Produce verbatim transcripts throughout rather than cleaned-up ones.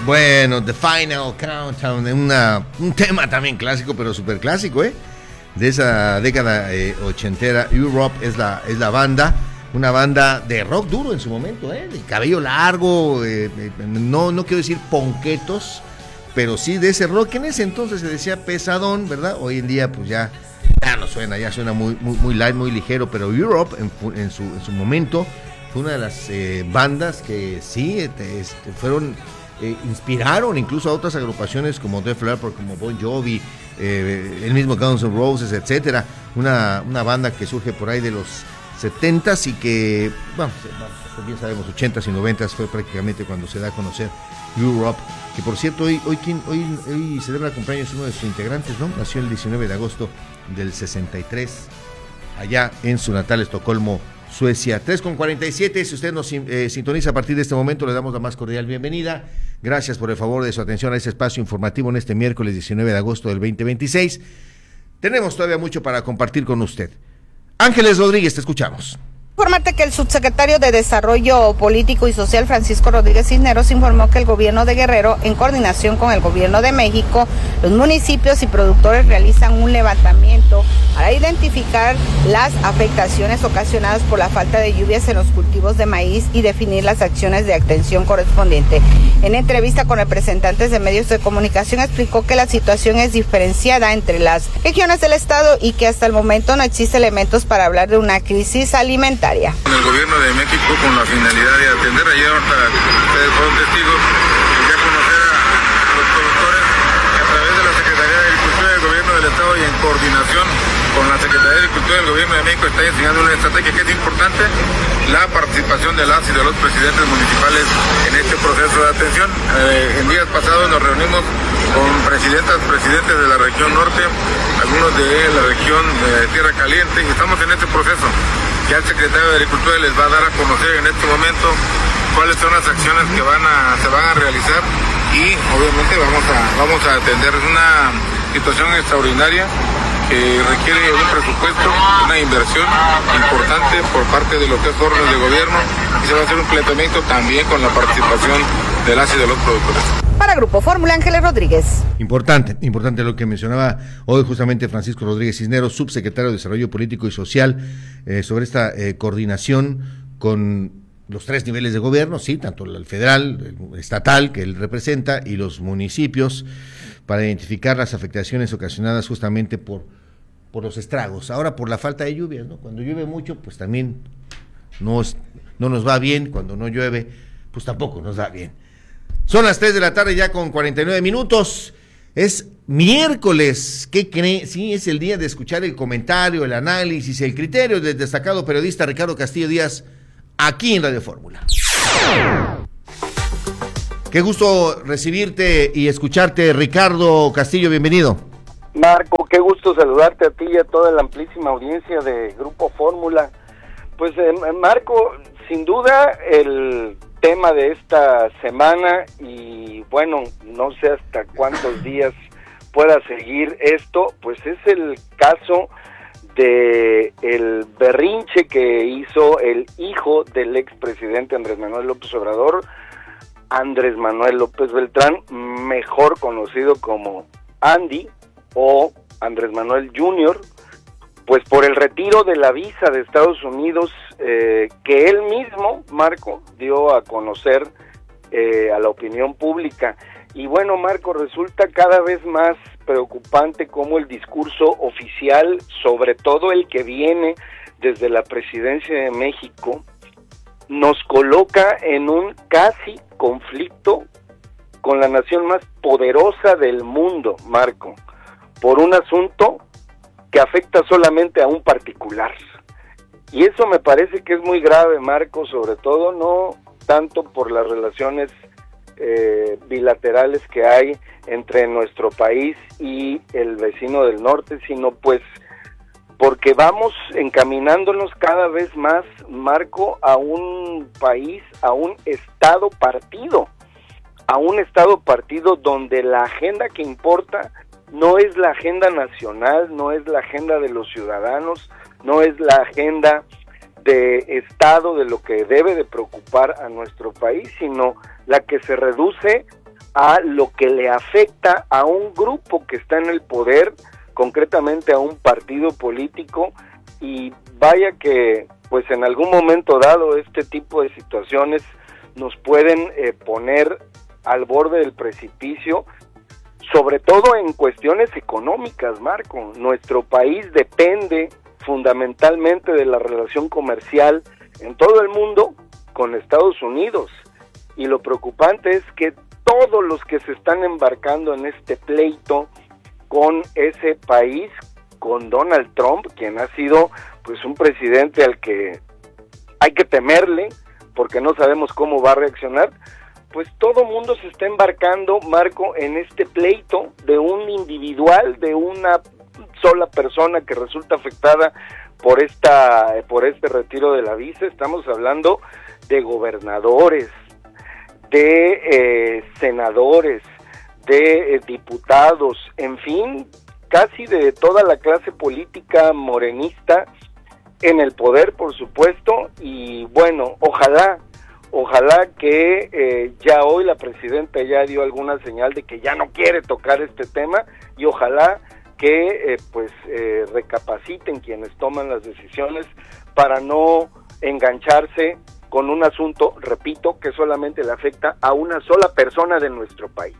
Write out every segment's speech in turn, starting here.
Bueno, The Final Countdown, una, un tema también clásico, pero súper clásico, ¿eh? De esa década eh, ochentera. Europe es la, es la banda, una banda de rock duro en su momento, ¿eh? De cabello largo, eh, eh, no, no quiero decir ponquetos, pero sí de ese rock que en ese entonces se decía pesadón, ¿verdad? Hoy en día pues ya, ya no suena, ya suena muy, muy, muy light, muy ligero, pero Europe en, en, su, en su momento fue una de las eh, bandas que sí este, este, fueron... Eh, inspiraron incluso a otras agrupaciones como Def Leppard, como Bon Jovi, eh, el mismo Guns N' Roses, etcétera. Una, una banda que surge por ahí de los setentas y que, bueno, bien sabemos, ochentas y noventas fue prácticamente cuando se da a conocer Europe, que por cierto hoy, hoy, hoy, hoy celebra cumpleaños uno de sus integrantes, ¿no? Nació el diecinueve de agosto del sesenta y tres, allá en su natal Estocolmo, Suecia. tres con cuarenta y siete, si usted nos eh, sintoniza a partir de este momento, le damos la más cordial bienvenida. Gracias por el favor de su atención a este espacio informativo en este miércoles diecinueve de agosto del veinte veintiséis. Tenemos todavía mucho para compartir con usted. Ángeles Rodríguez, te escuchamos. Informarte que el subsecretario de Desarrollo Político y Social, Francisco Rodríguez Cisneros, informó que el gobierno de Guerrero, en coordinación con el gobierno de México, los municipios y productores realizan un levantamiento para identificar las afectaciones ocasionadas por la falta de lluvias en los cultivos de maíz y definir las acciones de atención correspondiente. En entrevista con representantes de medios de comunicación, explicó que la situación es diferenciada entre las regiones del estado y que hasta el momento no existe elementos para hablar de una crisis alimentaria. En el gobierno de México, con la finalidad de atender, ayer hasta ustedes fueron testigos, ya conocer a los productores que a través de la Secretaría de Agricultura del gobierno del estado y en coordinación con la Secretaría de Agricultura del gobierno de México está diseñando una estrategia que es importante, la participación de las y de los presidentes municipales en este proceso de atención. Eh, en días pasados nos reunimos con presidentas, presidentes de la región norte, algunos de la región de Tierra Caliente, y estamos en este proceso. Ya el secretario de Agricultura les va a dar a conocer en este momento cuáles son las acciones que van a, se van a realizar y obviamente vamos a, vamos a atender. Es una situación extraordinaria que requiere un presupuesto, una inversión importante por parte de los tres órdenes de gobierno y se va a hacer un planteamiento también con la participación de las y de los productores. Para Grupo Fórmula, Ángeles Rodríguez. Importante, importante lo que mencionaba hoy justamente Francisco Rodríguez Cisneros, subsecretario de Desarrollo Político y Social, eh, sobre esta eh, coordinación con los tres niveles de gobierno, sí, tanto el federal, el estatal que él representa y los municipios, para identificar las afectaciones ocasionadas justamente por, por los estragos. Ahora por la falta de lluvias, ¿no? Cuando llueve mucho, pues también no, es, no nos va bien, cuando no llueve, pues tampoco nos va bien. Son las tres de la tarde ya con cuarenta y nueve minutos, es miércoles, ¿qué cree? Sí, es el día de escuchar el comentario, el análisis, el criterio del destacado periodista Ricardo Castillo Díaz, aquí en Radio Fórmula. Qué gusto recibirte y escucharte, Ricardo Castillo, bienvenido. Marco, qué gusto saludarte a ti y a toda la amplísima audiencia de Grupo Fórmula. Pues eh, Marco, sin duda el tema de esta semana y bueno, no sé hasta cuántos días pueda seguir esto, pues es el caso de el berrinche que hizo el hijo del expresidente Andrés Manuel López Obrador, Andrés Manuel López Beltrán, mejor conocido como Andy o Andrés Manuel junior, pues por el retiro de la visa de Estados Unidos eh, que él mismo, Marco, dio a conocer eh, a la opinión pública. Y bueno, Marco, resulta cada vez más preocupante cómo el discurso oficial, sobre todo el que viene desde la Presidencia de México, nos coloca en un casi conflicto con la nación más poderosa del mundo, Marco, por un asunto que afecta solamente a un particular. Y eso me parece que es muy grave, Marco, sobre todo no tanto por las relaciones eh, bilaterales que hay entre nuestro país y el vecino del norte, sino pues porque vamos encaminándonos cada vez más, Marco, a un país, a un estado partido, a un estado partido donde la agenda que importa no es la agenda nacional, no es la agenda de los ciudadanos, no es la agenda de Estado de lo que debe de preocupar a nuestro país, sino la que se reduce a lo que le afecta a un grupo que está en el poder, concretamente a un partido político, y vaya que pues en algún momento dado este tipo de situaciones nos pueden eh, poner al borde del precipicio, sobre todo en cuestiones económicas, Marco. Nuestro país depende fundamentalmente de la relación comercial en todo el mundo con Estados Unidos, y lo preocupante es que todos los que se están embarcando en este pleito con ese país, con Donald Trump, quien ha sido pues un presidente al que hay que temerle porque no sabemos cómo va a reaccionar, pues todo mundo se está embarcando, Marco, en este pleito de un individual, de una sola persona que resulta afectada por esta por este retiro de la visa. Estamos hablando de gobernadores, de eh, senadores, de eh, diputados, en fin, casi de toda la clase política morenista en el poder, por supuesto. Y bueno, ojalá, ojalá que eh, ya hoy la presidenta ya dio alguna señal de que ya no quiere tocar este tema, y ojalá que eh, pues eh, recapaciten quienes toman las decisiones para no engancharse con un asunto, repito, que solamente le afecta a una sola persona de nuestro país.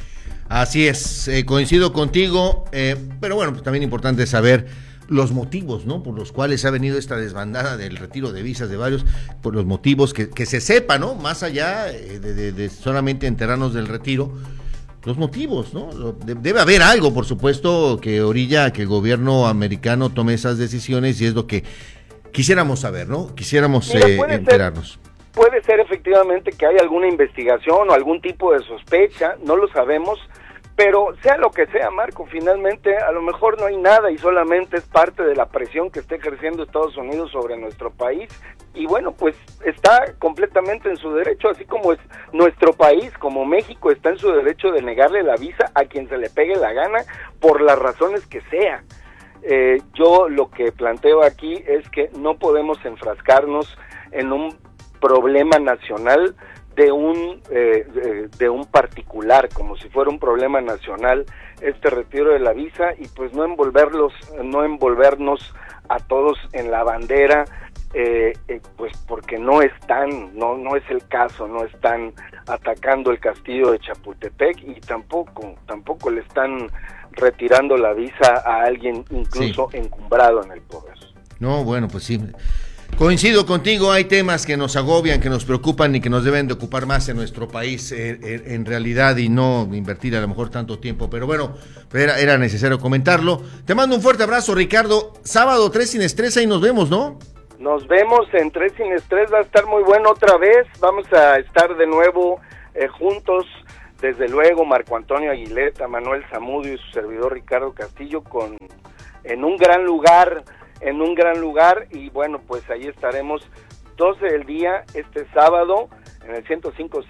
Así es, eh, coincido contigo, eh, pero bueno, pues también importante saber los motivos, ¿no?, por los cuales ha venido esta desbandada del retiro de visas de varios, por los motivos que, que se sepa, ¿no?, más allá de, de, de solamente enterarnos del retiro, los motivos, ¿no? Debe haber algo, por supuesto, que orilla a que el gobierno americano tome esas decisiones, y es lo que quisiéramos saber, ¿no? Quisiéramos Mira, eh, enterarnos. Ser, puede ser efectivamente que hay alguna investigación o algún tipo de sospecha, no lo sabemos, pero sea lo que sea, Marco, finalmente a lo mejor no hay nada y solamente es parte de la presión que está ejerciendo Estados Unidos sobre nuestro país, y bueno, pues está completamente en su derecho, así como es nuestro país, como México, está en su derecho de negarle la visa a quien se le pegue la gana, por las razones que sea. Eh, yo lo que planteo aquí es que no podemos enfrascarnos en un problema nacional de un eh, de, de un particular, como si fuera un problema nacional este retiro de la visa, y pues no envolverlos, no envolvernos a todos en la bandera, eh, eh, pues porque no están, no no es el caso, no están atacando el castillo de Chapultepec, y tampoco tampoco le están retirando la visa a alguien incluso sí. encumbrado en el poder. No, bueno, pues sí. Coincido contigo, hay temas que nos agobian, que nos preocupan y que nos deben de ocupar más en nuestro país eh, eh, en realidad, y no invertir a lo mejor tanto tiempo, pero bueno, era, era necesario comentarlo. Te mando un fuerte abrazo, Ricardo. Sábado tres sin estrés, ahí nos vemos, ¿no? Nos vemos en tres sin estrés, va a estar muy bueno otra vez, vamos a estar de nuevo eh, juntos, desde luego Marco Antonio Aguileta, Manuel Zamudio y su servidor Ricardo Castillo, con en un gran lugar, en un gran lugar, y bueno, pues ahí estaremos doce del día este sábado en el ciento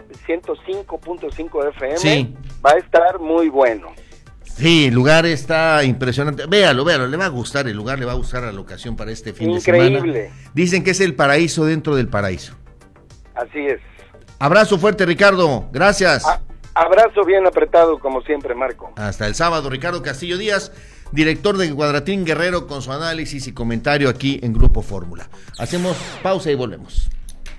cinco punto cinco de F M. Sí. Va a estar muy bueno. Sí, el lugar está impresionante. Véalo, véalo, le va a gustar el lugar, le va a gustar la locación para este fin Increíble. de semana. Dicen que es el paraíso dentro del paraíso. Así es. Abrazo fuerte, Ricardo. Gracias. A- abrazo bien apretado, como siempre, Marco. Hasta el sábado, Ricardo Castillo Díaz, director de Cuadratín Guerrero, con su análisis y comentario aquí en Grupo Fórmula. Hacemos pausa y volvemos.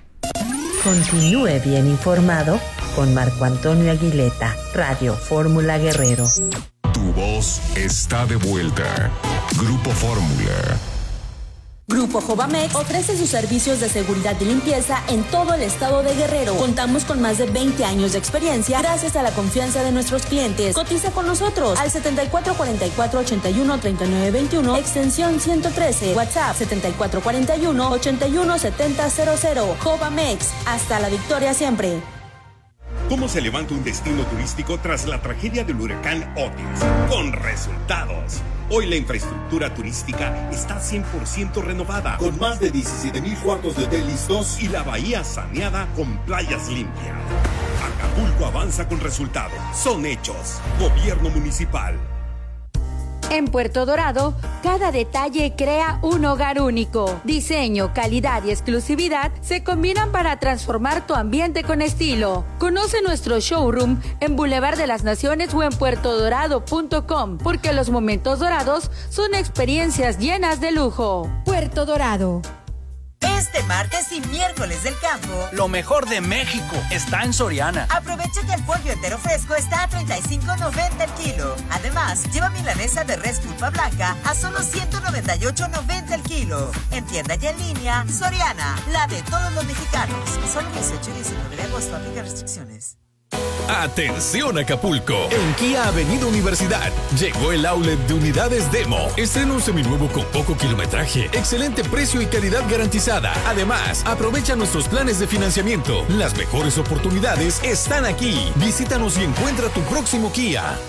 Continúe bien informado con Marco Antonio Aguileta, Radio Fórmula Guerrero. Tu voz está de vuelta. Grupo Fórmula. Grupo Jovamex ofrece sus servicios de seguridad y limpieza en todo el estado de Guerrero. Contamos con más de veinte años de experiencia gracias a la confianza de nuestros clientes. Cotiza con nosotros al setenta y cuatro cuarenta y cuatro ochenta y uno treinta y nueve veintiuno, extensión ciento trece, WhatsApp setenta y cuatro cuarenta y uno ochenta y uno setenta cero cero. Jovamex, hasta la victoria siempre. ¿Cómo se levanta un destino turístico tras la tragedia del huracán Otis? Con resultados. Hoy la infraestructura turística está cien por ciento renovada, con más de diecisiete mil cuartos de hotel listos y la bahía saneada con playas limpias. Acapulco avanza con resultados. Son hechos. Gobierno municipal. En Puerto Dorado, cada detalle crea un hogar único. Diseño, calidad y exclusividad se combinan para transformar tu ambiente con estilo. Conoce nuestro showroom en Boulevard de las Naciones o en puerto dorado punto com, porque los momentos dorados son experiencias llenas de lujo. Puerto Dorado. Este martes y miércoles del campo, lo mejor de México está en Soriana. Aprovecha que el pollo entero fresco está a treinta y cinco noventa el kilo. Además, lleva milanesa de res pulpa blanca a solo ciento noventa y ocho noventa el kilo. En tienda y en línea, Soriana, la de todos los mexicanos. Solo dieciocho y diecinueve de agosto, aplica restricciones. Atención Acapulco, en Kia Avenida Universidad llegó el outlet de unidades Demo. Estrena un seminuevo con poco kilometraje, excelente precio y calidad garantizada. Además, aprovecha nuestros planes de financiamiento. Las mejores oportunidades están aquí. Visítanos y encuentra tu próximo Kia.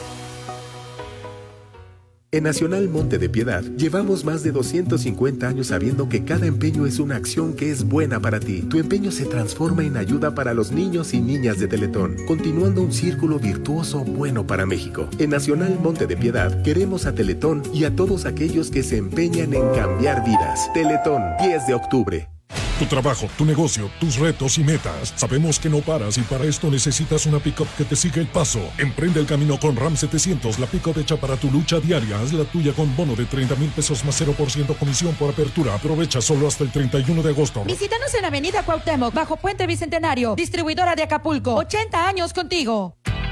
En Nacional Monte de Piedad llevamos más de doscientos cincuenta años sabiendo que cada empeño es una acción que es buena para ti. Tu empeño se transforma en ayuda para los niños y niñas de Teletón, continuando un círculo virtuoso bueno para México. En Nacional Monte de Piedad queremos a Teletón y a todos aquellos que se empeñan en cambiar vidas. Teletón, diez de octubre. Tu trabajo, tu negocio, tus retos y metas. Sabemos que no paras y para esto necesitas una pick-up que te siga el paso. Emprende el camino con Ram setecientos, la pick-up hecha para tu lucha diaria. Haz la tuya con bono de treinta mil pesos más cero por ciento comisión por apertura. Aprovecha solo hasta el treinta y uno de agosto. Visítanos en Avenida Cuauhtémoc, bajo Puente Bicentenario. Distribuidora de Acapulco. ochenta años contigo.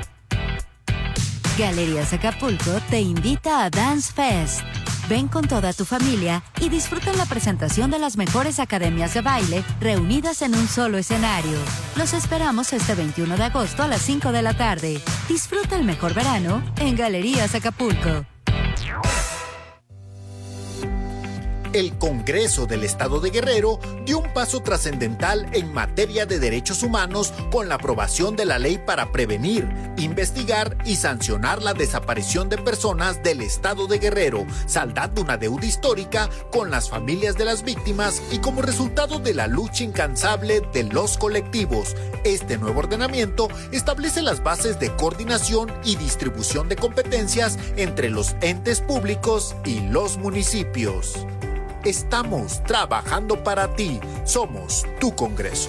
Galerías Acapulco te invita a Dance Fest. Ven con toda tu familia y disfruta la presentación de las mejores academias de baile reunidas en un solo escenario. Los esperamos este veintiuno de agosto a las cinco de la tarde. Disfruta el mejor verano en Galerías Acapulco. El Congreso del Estado de Guerrero dio un paso trascendental en materia de derechos humanos con la aprobación de la ley para prevenir, investigar y sancionar la desaparición de personas del Estado de Guerrero, saldando una deuda histórica con las familias de las víctimas y como resultado de la lucha incansable de los colectivos. Este nuevo ordenamiento establece las bases de coordinación y distribución de competencias entre los entes públicos y los municipios. Estamos trabajando para ti. Somos tu Congreso.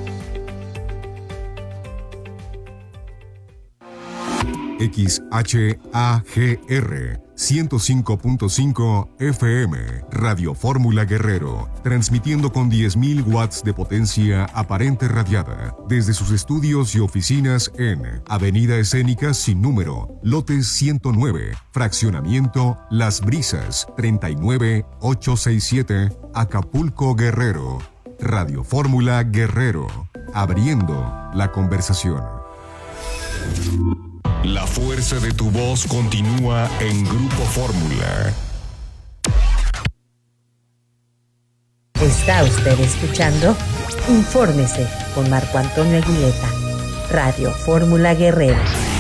X H A G R ciento cinco punto cinco F M, Radio Fórmula Guerrero, transmitiendo con diez mil watts de potencia aparente radiada desde sus estudios y oficinas en Avenida Escénica sin número, lote ciento nueve, fraccionamiento Las Brisas, treinta y nueve mil ochocientos sesenta y siete, Acapulco, Guerrero. Radio Fórmula Guerrero, abriendo la conversación. La fuerza de tu voz continúa en Grupo Fórmula. Está usted escuchando Infórmese con Marco Antonio Aguileta, Radio Fórmula Guerrero.